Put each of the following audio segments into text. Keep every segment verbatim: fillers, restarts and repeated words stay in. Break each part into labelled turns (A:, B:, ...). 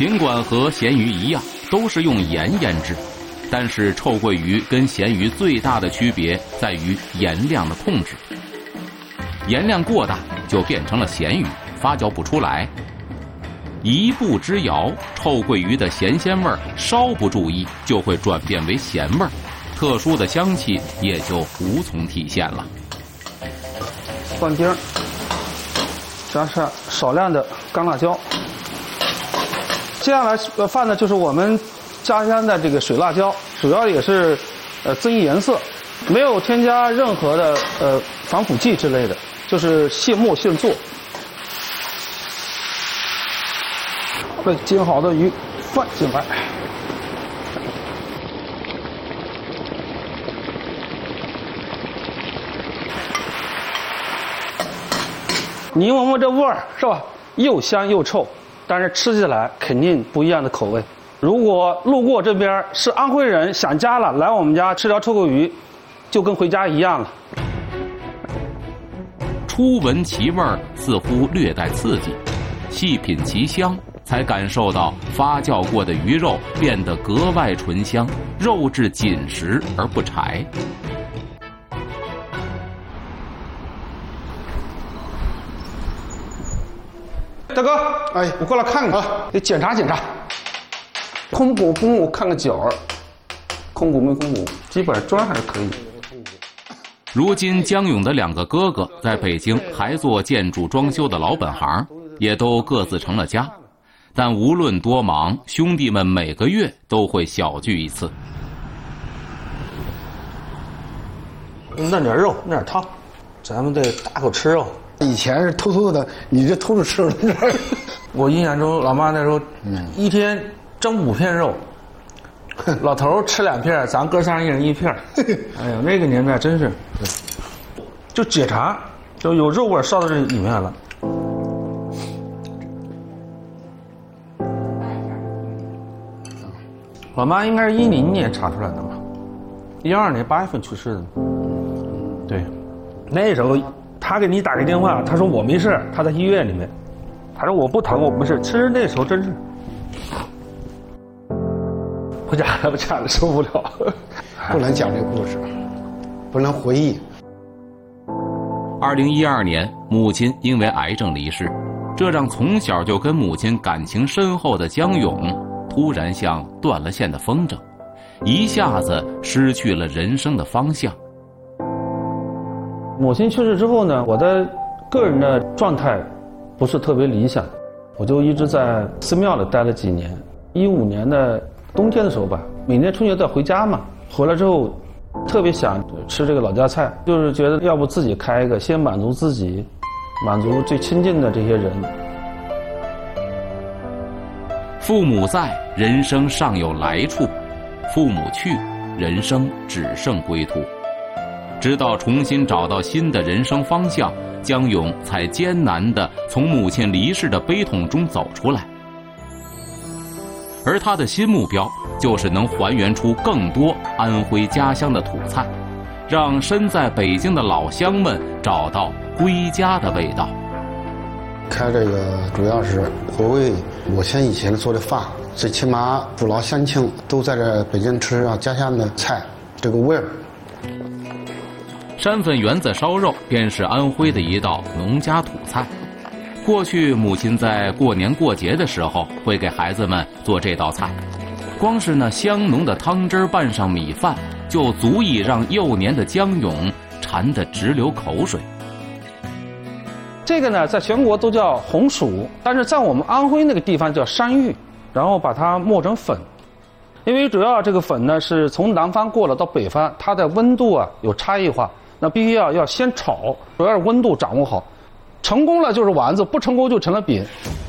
A: 尽管和咸鱼一样都是用盐腌制，但是臭鳜鱼跟咸鱼最大的区别在于盐量的控制。盐量过大就变成了咸鱼，发酵不出来。一步之遥，臭鳜鱼的咸鲜味儿稍不注意就会转变为咸味儿，特殊的香气也就无从体现了。
B: 蒜丁，加上少量的干辣椒。接下来放的就是我们家乡的这个水辣椒，主要也是呃增颜色，没有添加任何的呃防腐剂之类的，就是现磨现做。把煎好的鱼放进来。你闻闻这味儿是吧？又香又臭，但是吃起来肯定不一样的口味。如果路过这边是安徽人，想家了，来我们家吃条臭鳜鱼，就跟回家一样了。
A: 初闻其味儿，似乎略带刺激，细品其香，才感受到发酵过的鱼肉变得格外醇香，肉质紧实而不柴。
B: 大哥，哎，我过来看看，得检查检查。空鼓空鼓，看个角儿，空鼓没空鼓，基本上砖还是可以。
A: 如今江勇的两个哥哥在北京还做建筑装修的老本行，也都各自成了家。但无论多忙，兄弟们每个月都会小聚一次。
C: 弄点肉，弄点汤，咱们得大口吃肉。
D: 以前是偷偷的，你这偷着吃了这。
C: 我印象中，老妈那时候，嗯，一天蒸五片肉，老头吃两片，咱哥仨一人一片。哎呦，那个年代真是，就解馋，就有肉味烧到这里面来了。老妈应该是一零年查出来的嘛，一二年八月份去世的。对，
B: 那时候他给你打个电话，他说我没事，他在医院里面，他说我不疼，我没事。其实那时候真是不讲了，不讲了，受不了，
D: 不能讲这个故事，不能回忆。
A: 二零一二年，母亲因为癌症离世，这让从小就跟母亲感情深厚的江勇突然像断了线的风筝，一下子失去了人生的方向。
B: 母亲去世之后呢，我的个人的状态不是特别理想，我就一直在寺庙里待了几年。一五年的冬天的时候吧，每年春节都要回家嘛，回来之后特别想吃这个老家菜，就是觉得要不自己开一个，先满足自己，满足最亲近的这些人。
A: 父母在，人生尚有来处；父母去，人生只剩归途。直到重新找到新的人生方向，江勇才艰难地从母亲离世的悲痛中走出来。而他的新目标就是能还原出更多安徽家乡的土菜，让身在北京的老乡们找到归家的味道。
D: 开这个主要是回味母亲以前做的饭，最起码父老乡亲都在这北京吃上家乡的菜，这个味儿。
A: 山粉圆子烧肉便是安徽的一道农家土菜。过去母亲在过年过节的时候会给孩子们做这道菜，光是那香浓的汤汁拌上米饭，就足以让幼年的江勇馋得直流口水。
B: 这个呢，在全国都叫红薯，但是在我们安徽那个地方叫山芋，然后把它磨成粉。因为主要这个粉呢是从南方过来到北方，它的温度啊有差异化，那必须要要先炒，主要是温度掌握好。成功了就是丸子，不成功就成了饼。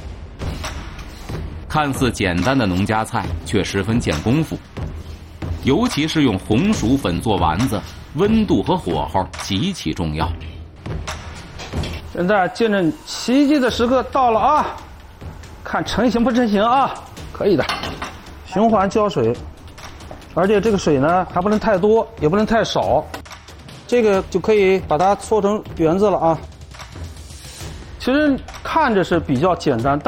A: 看似简单的农家菜，却十分见功夫。尤其是用红薯粉做丸子，温度和火候极其重要。
B: 现在见证奇迹的时刻到了啊！看成型不成型啊？可以的，循环浇水，而且这个水呢还不能太多，也不能太少，这个就可以把它搓成圆子了啊。其实看着是比较简单，但